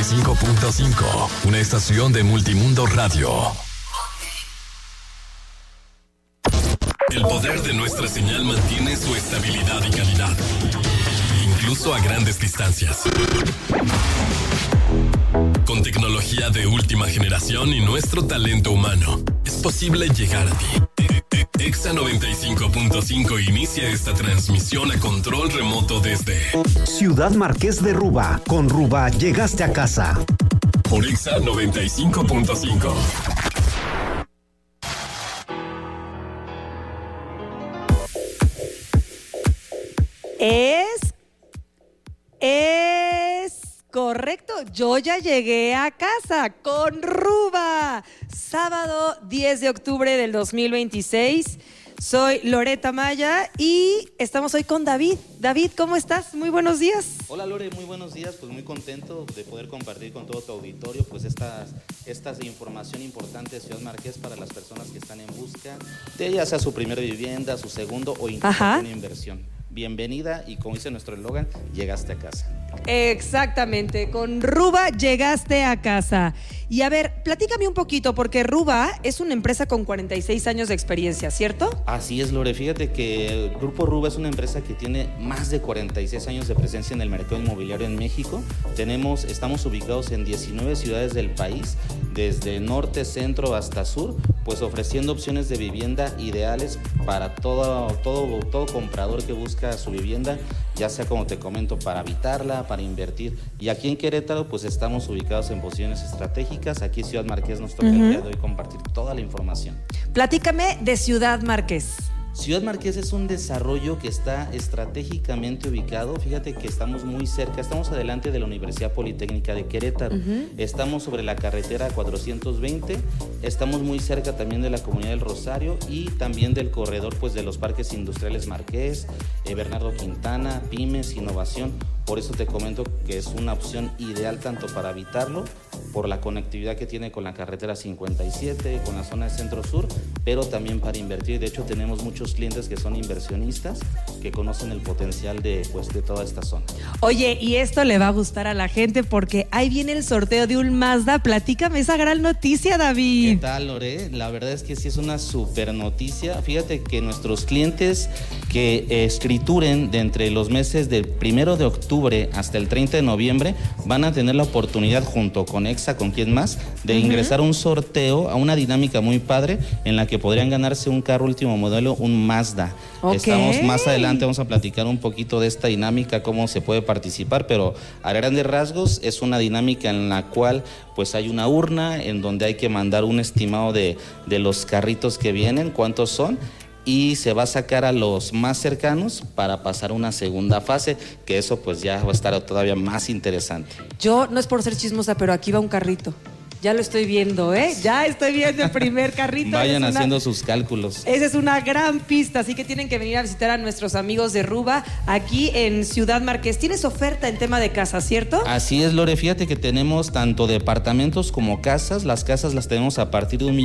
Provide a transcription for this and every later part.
95.5, una estación de Multimundo Radio. El poder de nuestra señal mantiene su estabilidad y calidad, incluso a grandes distancias. Con tecnología de última generación y nuestro talento humano, es posible llegar a ti. Exa 95.5 inicia esta transmisión a control remoto desde Ciudad Marqués de Ruba. Con Ruba llegaste a casa. Por Exa 95.5. Es correcto, yo ya llegué a casa con Ruba. Sábado 10 de octubre del 2026. Soy Loreta Maya y estamos hoy con David. David, ¿cómo estás? Muy buenos días. Hola Lore, muy buenos días. Pues muy contento de poder compartir con todo tu auditorio pues esta información importante de Ciudad Marqués para las personas que están en busca de ya sea su primera vivienda, su segundo o incluso una inversión. Bienvenida y como dice nuestro eslogan, llegaste a casa. Exactamente, con Ruba llegaste a casa. Y a ver, platícame un poquito, porque Ruba es una empresa con 46 años de experiencia, ¿cierto? Así es, Lore. Fíjate que el Grupo Ruba es una empresa que tiene más de 46 años de presencia en el mercado inmobiliario en México. Estamos ubicados en 19 ciudades del país, desde norte, centro hasta sur, pues ofreciendo opciones de vivienda ideales para todo comprador que busca su vivienda, ya sea, como te comento, para habitarla, para invertir. Y aquí en Querétaro pues estamos ubicados en posiciones estratégicas. Aquí en Ciudad Marqués nos toca el día de hoy compartir toda la información. Platícame de Ciudad Marqués. Ciudad Marqués es un desarrollo que está estratégicamente ubicado. Fíjate que estamos muy cerca, estamos adelante de la Universidad Politécnica de Querétaro. Estamos sobre la carretera 420, estamos muy cerca también de la Comunidad del Rosario y también del corredor pues de los parques industriales Marqués, Bernardo Quintana, Pymes, Innovación. Por eso te comento que es una opción ideal tanto para habitarlo, por la conectividad que tiene con la carretera 57, con la zona de centro-sur, pero también para invertir. De hecho, tenemos muchos clientes que son inversionistas, que conocen el potencial de toda esta zona. Oye, y esto le va a gustar a la gente porque ahí viene el sorteo de un Mazda. Platícame esa gran noticia, David. ¿Qué tal, Lore? La verdad es que sí es una super noticia. Fíjate que nuestros clientes que escrituren de entre los meses del 1 de octubre hasta el 30 de noviembre van a tener la oportunidad junto con Exa, con quien más, de ingresar a un sorteo, a una dinámica muy padre en la que podrían ganarse un carro último modelo, un Mazda. Estamos más adelante, vamos a platicar un poquito de esta dinámica, cómo se puede participar, pero a grandes rasgos es una dinámica en la cual pues hay una urna en donde hay que mandar un estimado de los carritos que vienen, cuántos son, y se va a sacar a los más cercanos para pasar una segunda fase, que eso pues ya va a estar todavía más interesante. Yo, no es por ser chismosa, pero aquí va un carrito. Ya lo estoy viendo, ¿eh? Ya estoy viendo el primer carrito. Vayan haciendo sus cálculos. Esa es una gran pista, así que tienen que venir a visitar a nuestros amigos de Ruba aquí en Ciudad Marqués. Tienes oferta en tema de casas, ¿cierto? Así es, Lore. Fíjate que tenemos tanto departamentos como casas. Las casas las tenemos a partir de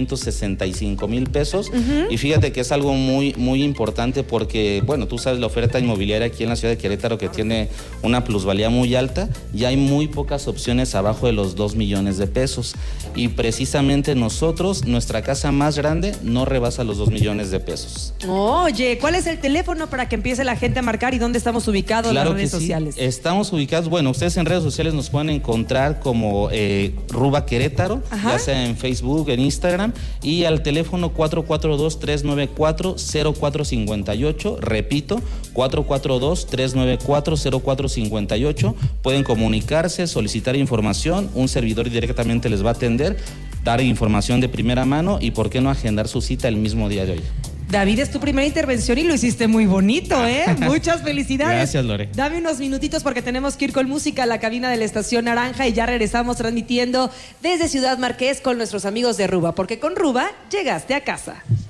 1,565,000 pesos. Y fíjate que es algo muy, muy importante porque, bueno, tú sabes la oferta inmobiliaria aquí en la ciudad de Querétaro que tiene una plusvalía muy alta y hay muy pocas opciones abajo de los 2 millones de pesos. Y precisamente nosotros, nuestra casa más grande no rebasa los 2 millones de pesos. Oye, ¿cuál es el teléfono para que empiece la gente a marcar y dónde estamos ubicados en las redes sociales? Estamos ubicados, bueno, ustedes en redes sociales nos pueden encontrar como Ruba Querétaro, ya sea en Facebook, en Instagram, y al teléfono 442-394-0458, repito, 442-394-0458, pueden comunicarse, solicitar información, un servidor directamente les va a atender, dar información de primera mano y por qué no agendar su cita el mismo día de hoy. David, es tu primera intervención y lo hiciste muy bonito, ¿eh? Muchas felicidades. Gracias, Lore. Dame unos minutitos porque tenemos que ir con música a la cabina de la Estación Naranja y ya regresamos transmitiendo desde Ciudad Marqués con nuestros amigos de Ruba, porque con Ruba llegaste a casa.